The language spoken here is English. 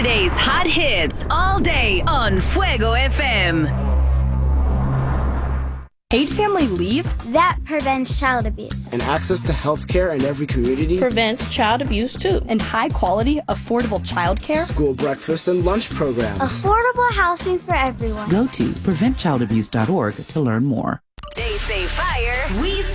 Today's hot hits all day on Fuego FM. Paid family leave? That prevents child abuse. And access to health care in every community prevents child abuse too. And high quality, affordable childcare? School breakfast and lunch programs. Affordable housing for everyone. Go to preventchildabuse.org to learn more. They say fire, we